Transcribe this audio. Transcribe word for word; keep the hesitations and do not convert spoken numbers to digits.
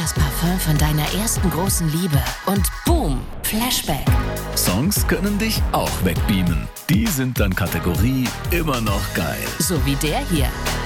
das Parfüm von deiner ersten großen Liebe und boom, Flashback. Songs können dich auch wegbeamen. Die sind dann Kategorie immer noch geil. So wie der hier.